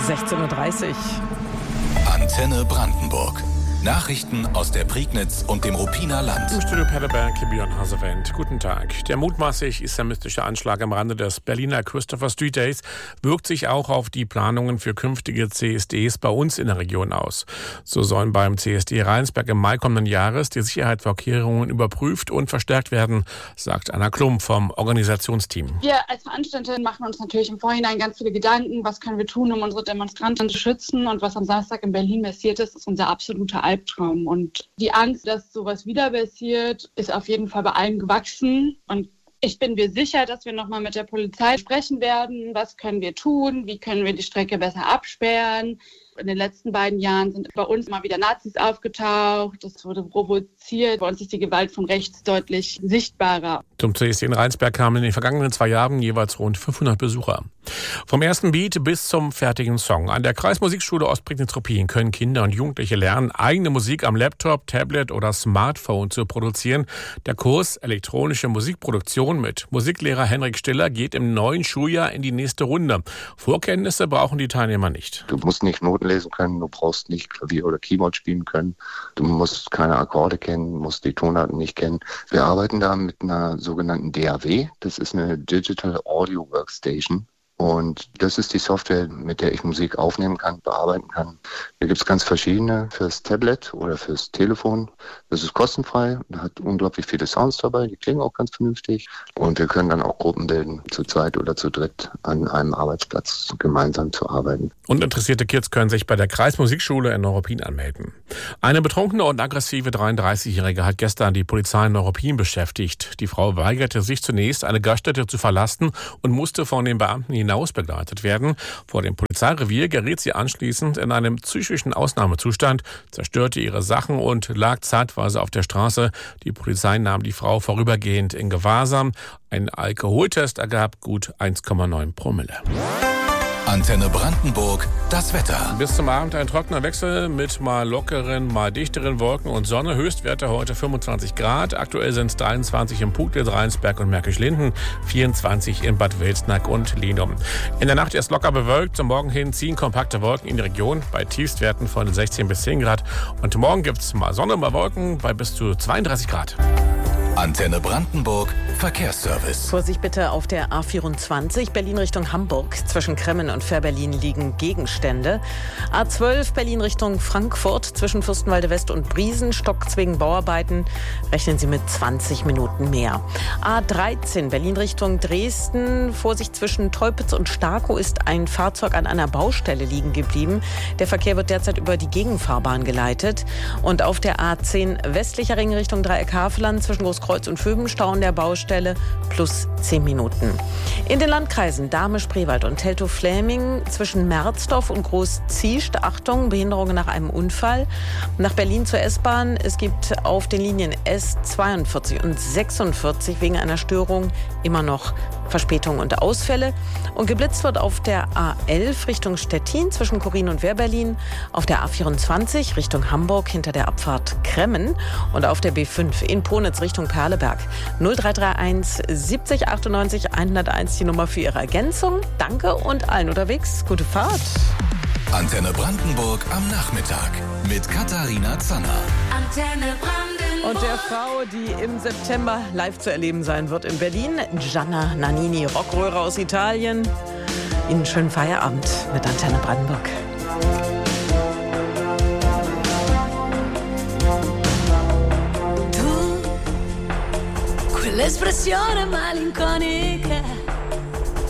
16:30 Uhr. Antenne Brandenburg. Nachrichten aus der Prignitz und dem Ruppiner Land. Im Studio Paderberg, Björn Hasewend. Guten Tag. Der mutmaßlich islamistische Anschlag am Rande des Berliner Christopher Street Days wirkt sich auch auf die Planungen für künftige CSDs bei uns in der Region aus. So sollen beim CSD Rheinsberg im Mai kommenden Jahres die Sicherheitsvorkehrungen überprüft und verstärkt werden, sagt Anna Klump vom Organisationsteam. Wir als Veranstalterin machen uns natürlich im Vorhinein ganz viele Gedanken, was können wir tun, um unsere Demonstranten zu schützen. Und was am Samstag in Berlin passiert ist unser absoluter Albtraum. Und die Angst, dass sowas wieder passiert, ist auf jeden Fall bei allen gewachsen. Und ich bin mir sicher, dass wir nochmal mit der Polizei sprechen werden. Was können wir tun? Wie können wir die Strecke besser absperren? In den letzten beiden Jahren sind bei uns mal wieder Nazis aufgetaucht. Das wurde provoziert. Bei uns ist die Gewalt von rechts deutlich sichtbarer. Zum CSD in Rheinsberg kamen in den vergangenen 2 Jahren jeweils rund 500 Besucher. Vom ersten Beat bis zum fertigen Song. An der Kreismusikschule Ostprignitz-Ruppin können Kinder und Jugendliche lernen, eigene Musik am Laptop, Tablet oder Smartphone zu produzieren. Der Kurs Elektronische Musikproduktion mit Musiklehrer Henrik Stiller geht im neuen Schuljahr in die nächste Runde. Vorkenntnisse brauchen die Teilnehmer nicht. Du musst nicht Noten lesen können, du brauchst nicht Klavier oder Keyboard spielen können, du musst keine Akkorde kennen, musst die Tonarten nicht kennen. Wir arbeiten da mit einer sogenannten DAW, das ist eine Digital Audio Workstation. Und das ist die Software, mit der ich Musik aufnehmen kann, bearbeiten kann. Da gibt es ganz verschiedene fürs Tablet oder fürs Telefon. Das ist kostenfrei, da hat unglaublich viele Sounds dabei, die klingen auch ganz vernünftig. Und wir können dann auch Gruppen bilden, zu zweit oder zu dritt an einem Arbeitsplatz gemeinsam zu arbeiten. Und interessierte Kids können sich bei der Kreismusikschule in Neuruppin anmelden. Eine betrunkene und aggressive 33-Jährige hat gestern die Polizei in Neuruppin beschäftigt. Die Frau weigerte sich zunächst, eine Gaststätte zu verlassen und musste von den Beamten hinaus begleitet werden. Vor dem Polizeirevier geriet sie anschließend in einem psychischen Ausnahmezustand, zerstörte ihre Sachen und lag zeitweise auf der Straße. Die Polizei nahm die Frau vorübergehend in Gewahrsam. Ein Alkoholtest ergab gut 1,9 Promille. Antenne Brandenburg, das Wetter. Bis zum Abend ein trockener Wechsel mit mal lockeren, mal dichteren Wolken und Sonne. Höchstwerte heute 25 Grad. Aktuell sind es 23 im Puglitz, Rheinsberg und Märkisch-Linden, 24 in Bad Wilsnack und Linum. In der Nacht erst locker bewölkt. Zum Morgen hin ziehen kompakte Wolken in die Region bei Tiefstwerten von 16 bis 10 Grad. Und morgen gibt es mal Sonne, mal Wolken bei bis zu 32 Grad. Antenne Brandenburg, Verkehrsservice. Vorsicht bitte auf der A24 Berlin Richtung Hamburg. Zwischen Kremmen und Fährberlin liegen Gegenstände. A12 Berlin Richtung Frankfurt. Zwischen Fürstenwalde West und Briesen stockt's wegen Bauarbeiten. Rechnen Sie mit 20 Minuten mehr. A13 Berlin Richtung Dresden. Vorsicht zwischen Teupitz und Starkow ist ein Fahrzeug an einer Baustelle liegen geblieben. Der Verkehr wird derzeit über die Gegenfahrbahn geleitet. Und auf der A10 westlicher Ring Richtung Dreieck-Havelland zwischen Großkreuz und Föbenstau an der Baustelle plus 10 Minuten. In den Landkreisen Dahme-Spreewald und Teltow-Fläming zwischen Merzdorf und Groß-Ziescht, Achtung, Behinderungen nach einem Unfall. Nach Berlin zur S-Bahn. Es gibt auf den Linien S42 und 46 wegen einer Störung immer noch Verspätungen und Ausfälle. Und geblitzt wird auf der A11 Richtung Stettin zwischen Korin und Wehrberlin, auf der A24 Richtung Hamburg hinter der Abfahrt Kremmen und auf der B5 in Ponitz Richtung Perleberg. 0331 70 98 101 die Nummer für Ihre Ergänzung. Danke und allen unterwegs gute Fahrt. Antenne Brandenburg am Nachmittag mit Katharina Zanner. Antenne Brandenburg. Und der Frau, die im September live zu erleben sein wird in Berlin, Gianna Nannini, Rockröhre aus Italien. Ihnen einen schönen Feierabend mit Antenne Brandenburg. Tu, quell'espressione malinconica